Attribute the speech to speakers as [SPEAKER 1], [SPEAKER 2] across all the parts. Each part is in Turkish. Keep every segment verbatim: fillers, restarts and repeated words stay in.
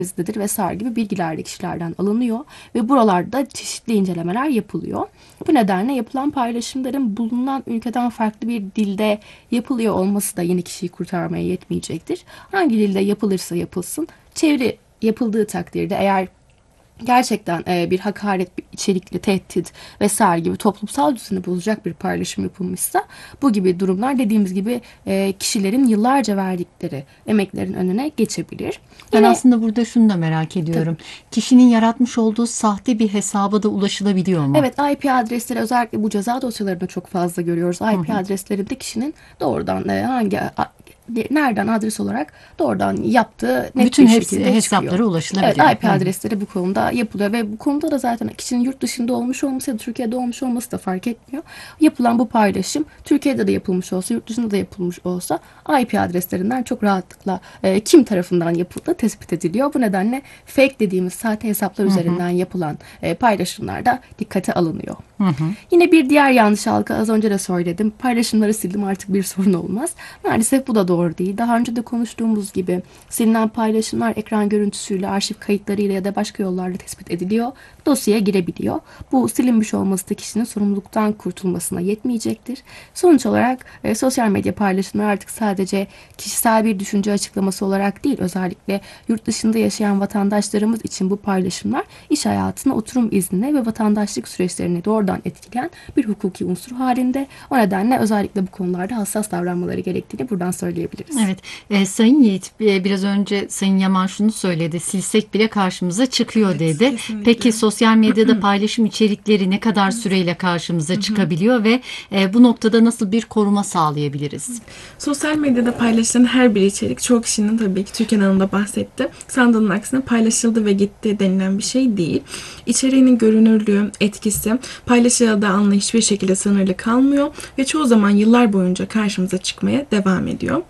[SPEAKER 1] adresinizdedir vesaire gibi bilgiler de kişilerden alınıyor ve buralarda çeşitli incelemeler yapılıyor. Bu nedenle yapılan paylaşımların bulunan ülkeden farklı bir dilde yapılıyor olması da yine kişiyi kurtarmaya yetmeyecektir. Hangi dilde yapılırsa yapılsın, çeviri yapıldığı takdirde eğer gerçekten e, bir hakaret, bir içerikli tehdit vesaire gibi toplumsal düzeni bozacak bir paylaşım yapılmışsa bu gibi durumlar dediğimiz gibi e, kişilerin yıllarca verdikleri emeklerin önüne geçebilir.
[SPEAKER 2] Ben
[SPEAKER 1] Yine
[SPEAKER 2] aslında burada şunu da merak ediyorum. Kişinin yaratmış olduğu sahte bir hesaba da ulaşılabiliyor mu?
[SPEAKER 1] evet, I P adresleri özellikle bu ceza dosyalarında çok fazla görüyoruz.
[SPEAKER 2] Hı
[SPEAKER 1] I P
[SPEAKER 2] hı.
[SPEAKER 1] adreslerinde kişinin doğrudan e, hangi a- nereden adres olarak doğrudan yaptığı net
[SPEAKER 2] Bütün
[SPEAKER 1] bir
[SPEAKER 2] hepsi
[SPEAKER 1] şekilde çıkıyor.
[SPEAKER 2] hesaplara
[SPEAKER 1] Evet,
[SPEAKER 2] ulaşılabiliyor.
[SPEAKER 1] I P
[SPEAKER 2] Hı hı.
[SPEAKER 1] adresleri bu konuda yapılıyor ve bu konuda da zaten kişinin yurt dışında olmuş olması ya da Türkiye'de olmuş olması da fark etmiyor. Yapılan bu paylaşım Türkiye'de de yapılmış olsa, yurt dışında da yapılmış olsa I P adreslerinden çok rahatlıkla e, kim tarafından yapıldığı tespit ediliyor. Bu nedenle fake dediğimiz sahte hesaplar
[SPEAKER 2] Hı hı.
[SPEAKER 1] üzerinden yapılan e, paylaşımlar da dikkate alınıyor.
[SPEAKER 2] Hı hı.
[SPEAKER 1] Yine bir diğer yanlış algı, az önce de söyledim. Paylaşımları sildim, artık bir sorun olmaz. Maalesef bu da doğru değil. Daha önce de konuştuğumuz gibi silinen paylaşımlar ekran görüntüsüyle, arşiv kayıtlarıyla ya da başka yollarla tespit ediliyor. Dosyaya girebiliyor. Bu silinmiş olması da kişinin sorumluluktan kurtulmasına yetmeyecektir. Sonuç olarak e, sosyal medya paylaşımları artık sadece kişisel bir düşünce açıklaması olarak değil, özellikle yurt dışında yaşayan vatandaşlarımız için bu paylaşımlar iş hayatına, oturum iznine ve vatandaşlık süreçlerine doğrudan etkileyen bir hukuki unsur halinde. O nedenle özellikle bu konularda hassas davranmaları gerektiğini buradan söyleyebiliriz.
[SPEAKER 2] Evet, e, Sayın Yiğit e, biraz önce Sayın Yaman şunu söyledi. Silsek bile karşımıza çıkıyor
[SPEAKER 3] Evet,
[SPEAKER 2] dedi.
[SPEAKER 3] kesinlikle.
[SPEAKER 2] Peki sosyal medyada paylaşım içerikleri ne kadar süreyle karşımıza çıkabiliyor ve e, bu noktada nasıl bir koruma sağlayabiliriz?
[SPEAKER 3] Sosyal medyada paylaşılan her bir içerik çoğu kişinin, tabii ki Türkan Hanım da bahsetti, sandığının aksine paylaşıldı ve gitti denilen bir şey değil. İçeriğinin görünürlüğü, etkisi paylaşılacağı anla hiçbir şekilde sınırlı kalmıyor ve çoğu zaman yıllar boyunca karşımıza çıkmaya devam ediyor.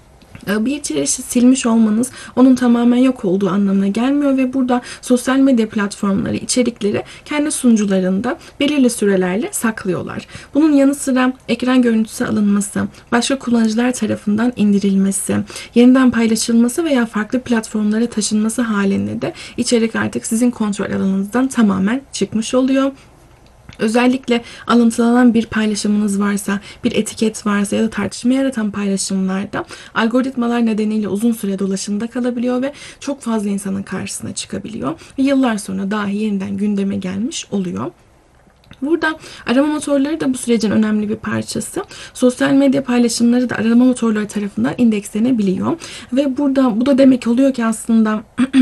[SPEAKER 3] Bir içeriği silmiş olmanız onun tamamen yok olduğu anlamına gelmiyor ve burada sosyal medya platformları içerikleri kendi sunucularında belirli sürelerle saklıyorlar. Bunun yanı sıra ekran görüntüsü alınması, başka kullanıcılar tarafından indirilmesi, yeniden paylaşılması veya farklı platformlara taşınması halinde de içerik artık sizin kontrol alanınızdan tamamen çıkmış oluyor. Özellikle alıntılanan bir paylaşımınız varsa, bir etiket varsa ya da tartışma yaratan paylaşımlarda algoritmalar nedeniyle uzun süre dolaşımda kalabiliyor ve çok fazla insanın karşısına çıkabiliyor. Ve yıllar sonra dahi yeniden gündeme gelmiş oluyor. Burada arama motorları da bu sürecin önemli bir parçası. Sosyal medya paylaşımları da arama motorları tarafından indekslenebiliyor. Ve burada bu da demek oluyor ki aslında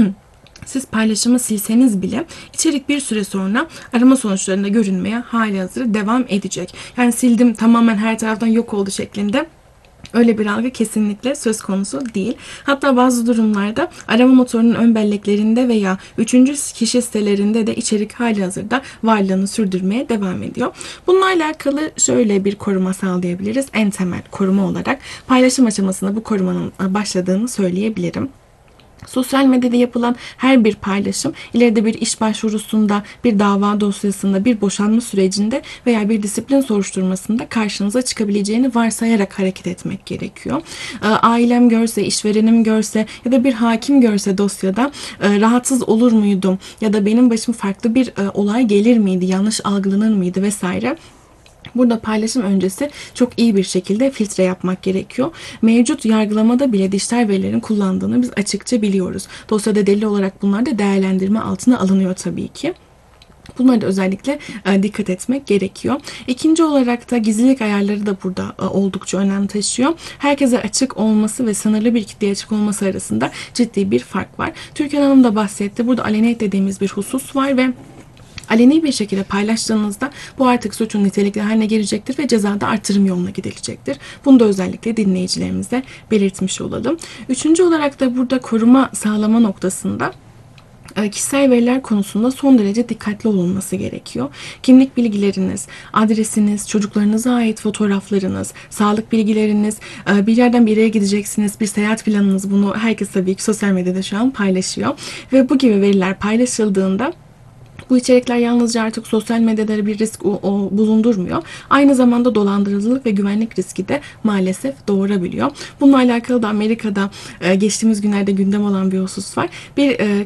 [SPEAKER 3] siz paylaşımı silseniz bile içerik bir süre sonra arama sonuçlarında görünmeye halihazırda devam edecek. Yani sildim, tamamen her taraftan yok oldu şeklinde öyle bir algı kesinlikle söz konusu değil. Hatta bazı durumlarda arama motorunun ön belleklerinde veya üçüncü kişi sitelerinde de içerik halihazırda varlığını sürdürmeye devam ediyor. Bununla alakalı şöyle bir koruma sağlayabiliriz. En temel koruma olarak paylaşım aşamasında bu korumanın başladığını söyleyebilirim. Sosyal medyada yapılan her bir paylaşım ileride bir iş başvurusunda, bir dava dosyasında, bir boşanma sürecinde veya bir disiplin soruşturmasında karşınıza çıkabileceğini varsayarak hareket etmek gerekiyor. Ailem görse, işverenim görse ya da bir hakim görse dosyada rahatsız olur muydum ya da benim başıma farklı bir olay gelir miydi, yanlış algılanır mıydı vesaire. Burada paylaşım öncesi çok iyi bir şekilde filtre yapmak gerekiyor. Mevcut yargılamada bile dijital verilerin kullandığını biz açıkça biliyoruz. Dosyada delil olarak bunlar da değerlendirme altına alınıyor tabii ki. Bunlara da özellikle dikkat etmek gerekiyor. İkinci olarak da gizlilik ayarları da burada oldukça önem taşıyor. Herkese açık olması ve sınırlı bir kitleye açık olması arasında ciddi bir fark var. Türkan Hanım da bahsetti. Burada aleniyet dediğimiz bir husus var ve aleni bir şekilde paylaştığınızda bu artık suçun nitelikli haline gelecektir ve cezada artırım yoluna gidilecektir. Bunu da özellikle dinleyicilerimize belirtmiş olalım. Üçüncü olarak da burada koruma sağlama noktasında kişisel veriler konusunda son derece dikkatli olunması gerekiyor. Kimlik bilgileriniz, adresiniz, çocuklarınıza ait fotoğraflarınız, sağlık bilgileriniz, bir yerden bir yere gideceksiniz, bir seyahat planınız, bunu herkes tabii ki sosyal medyada şu an paylaşıyor. Ve bu gibi veriler paylaşıldığında Bu içerikler yalnızca artık sosyal medyada bir risk o, o bulundurmuyor. Aynı zamanda dolandırıcılık ve güvenlik riski de maalesef doğurabiliyor. Bununla alakalı da Amerika'da e, geçtiğimiz günlerde gündem olan bir husus var. Bir e,